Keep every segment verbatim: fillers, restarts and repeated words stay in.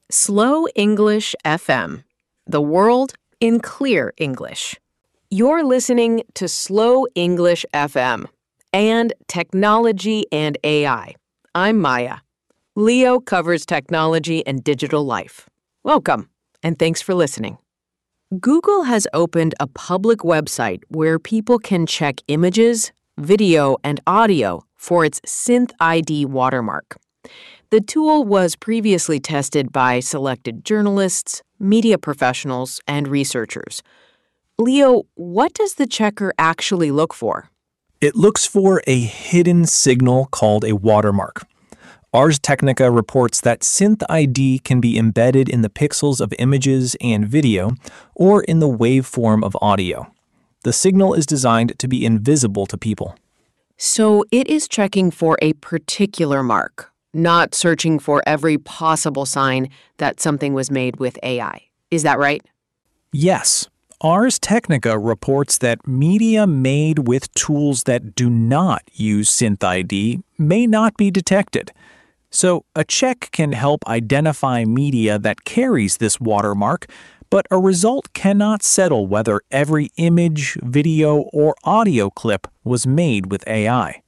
Slow English F M, the world in clear English. You're listening to Slow English F M and Technology and A I. I'm Maya. Leo covers technology and digital life. Welcome, and thanks for listening. Google has opened a public website where people can check images, video, and audio for its SynthID watermark. The tool was previously tested by selected journalists, media professionals, and researchers. Leo, what does the checker actually look for? It looks for a hidden signal called a watermark. Ars Technica reports that SynthID can be embedded in the pixels of images and video, or in the waveform of audio. The signal is designed to be invisible to people. So it is checking for a particular mark, not searching for every possible sign that something was made with A I. Is that right? Yes. Ars Technica reports that media made with tools that do not use SynthID may not be detected. So a check can help identify media that carries this watermark, but a result cannot settle whether every image, video, or audio clip was made with A I.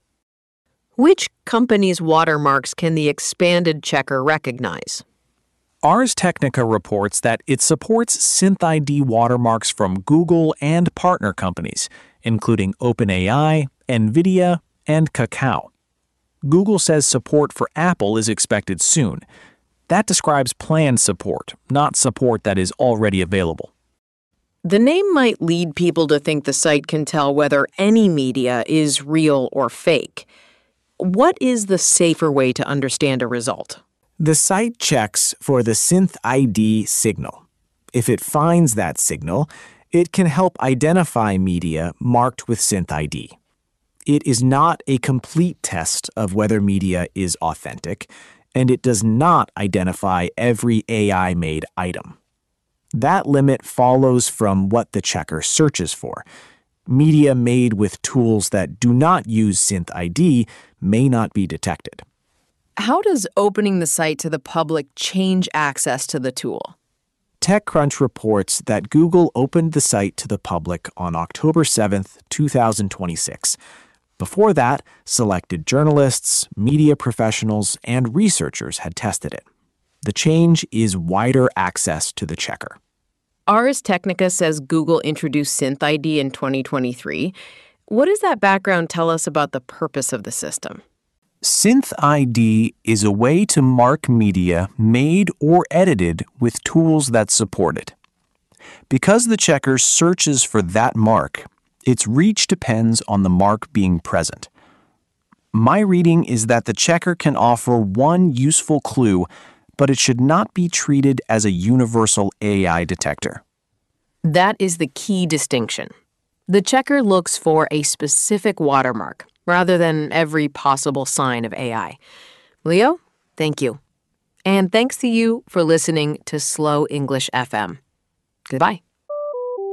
Which company's watermarks can the expanded checker recognize? Ars Technica reports that it supports SynthID watermarks from Google and partner companies, including OpenAI, NVIDIA, and Kakao. Google says support for Apple is expected soon. That describes planned support, not support that is already available. The name might lead people to think the site can tell whether any media is real or fake. What is the safer way to understand a result? The site checks for the SynthID signal. If it finds that signal, it can help identify media marked with SynthID. It is not a complete test of whether media is authentic, and it does not identify every A I-made item. That limit follows from what the checker searches for. Media made with tools that do not use SynthID may not be detected. How does opening the site to the public change access to the tool? TechCrunch reports that Google opened the site to the public on October seventh, two thousand twenty-six. Before that, selected journalists, media professionals, and researchers had tested it. The change is wider access to the checker. Ars Technica says Google introduced SynthID in twenty twenty-three. What does that background tell us about the purpose of the system? SynthID is a way to mark media made or edited with tools that support it. Because the checker searches for that mark, its reach depends on the mark being present. My reading is that the checker can offer one useful clue, but it should not be treated as a universal A I detector. That is the key distinction. The checker looks for a specific watermark rather than every possible sign of A I. Leo, thank you. And thanks to you for listening to Slow English F M. Goodbye.